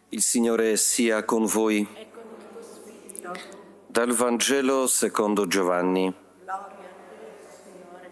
Il Signore sia con voi. E con il tuo spirito. Dal Vangelo secondo Giovanni. Gloria a te, Signore.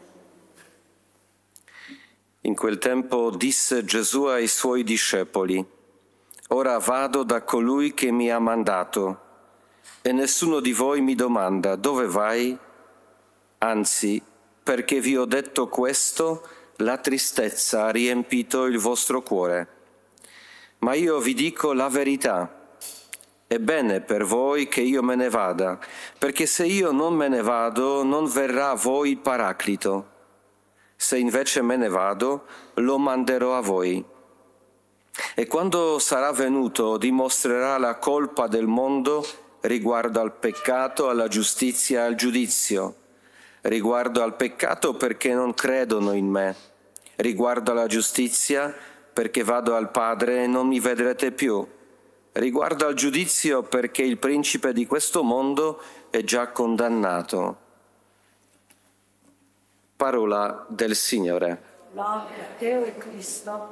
In quel tempo disse Gesù ai suoi discepoli: «Ora vado da colui che mi ha mandato, e nessuno di voi mi domanda: dove vai? Anzi, perché vi ho detto questo, la tristezza ha riempito il vostro cuore. Ma io vi dico la verità. È bene per voi che io me ne vada, perché se io non me ne vado, non verrà a voi il Paraclito. Se invece me ne vado, lo manderò a voi. E quando sarà venuto, dimostrerà la colpa del mondo riguardo al peccato, alla giustizia e al giudizio. Riguardo al peccato perché non credono in me. Riguardo alla giustizia perché vado al Padre e non mi vedrete più. Riguardo al giudizio perché il principe di questo mondo è già condannato». Parola del Signore. Gloria a te, o Cristo.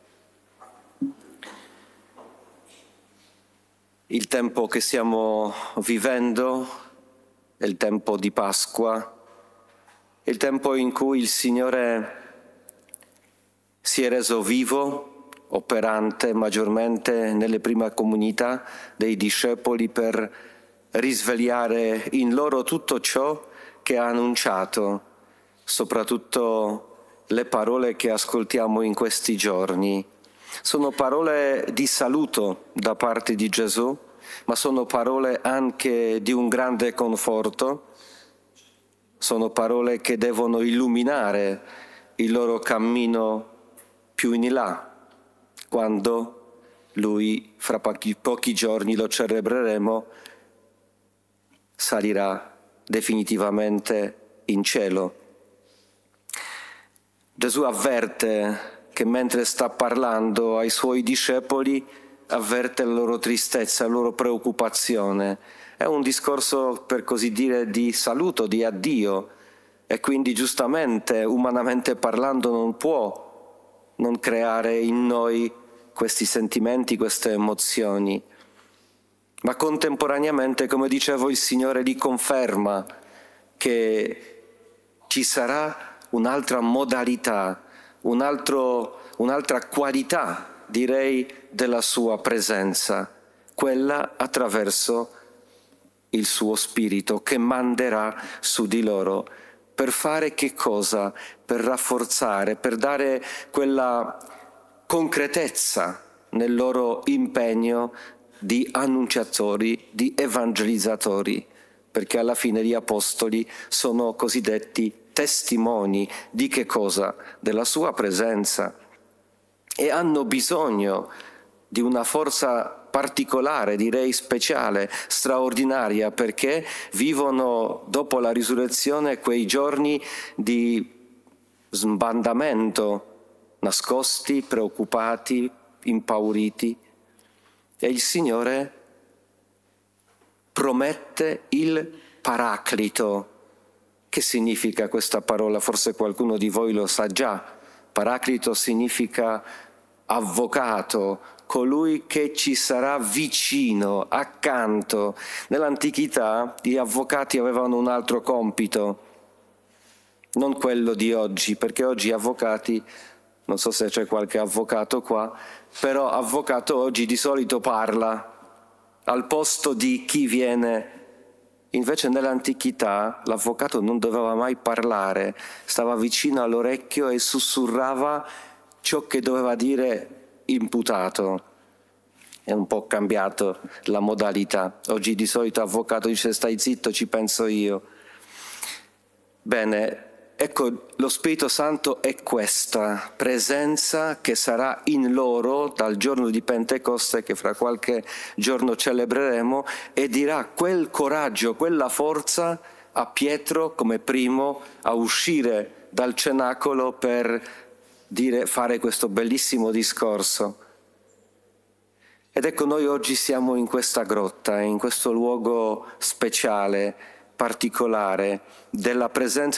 Il tempo che stiamo vivendo è il tempo di Pasqua, è il tempo in cui il Signore si è reso vivo, operante maggiormente nelle prime comunità dei discepoli per risvegliare in loro tutto ciò che ha annunciato, soprattutto le parole che ascoltiamo in questi giorni. Sono parole di saluto da parte di Gesù, ma sono parole anche di un grande conforto, sono parole che devono illuminare il loro cammino più in là, quando Lui, fra pochi giorni lo celebreremo, salirà definitivamente in cielo. Gesù avverte che mentre sta parlando ai suoi discepoli, avverte la loro tristezza, la loro preoccupazione. È un discorso, per così dire, di saluto, di addio, e quindi giustamente, umanamente parlando, non può non creare in noi questi sentimenti, queste emozioni. Ma contemporaneamente, come dicevo, il Signore li conferma che ci sarà un'altra modalità, un'altra qualità, direi, della sua presenza, quella attraverso il suo Spirito che manderà su di loro. Per fare che cosa? Per rafforzare, per dare quella concretezza nel loro impegno di annunciatori, di evangelizzatori, perché alla fine gli apostoli sono cosiddetti testimoni di che cosa? Della sua presenza, e hanno bisogno di una forza particolare, direi speciale, straordinaria, perché vivono dopo la risurrezione quei giorni di sbandamento, nascosti, preoccupati, impauriti, e il Signore promette il Paraclito. Che significa questa parola? Forse qualcuno di voi lo sa già. Paraclito significa avvocato, colui che ci sarà vicino, accanto. Nell'antichità gli avvocati avevano un altro compito, non quello di oggi, perché oggi avvocati, non so se c'è qualche avvocato qua, però avvocato oggi di solito parla al posto di chi viene. Invece nell'antichità l'avvocato non doveva mai parlare, stava vicino all'orecchio e sussurrava ciò che doveva dire imputato. È un po' cambiato la modalità. Oggi di solito l'avvocato dice stai zitto, ci penso io. Bene, ecco, lo Spirito Santo è questa presenza che sarà in loro dal giorno di Pentecoste, che fra qualche giorno celebreremo, e dirà quel coraggio, quella forza a Pietro come primo a uscire dal cenacolo per fare questo bellissimo discorso. Ed ecco, noi oggi siamo in questa grotta, in questo luogo speciale, particolare, della presenza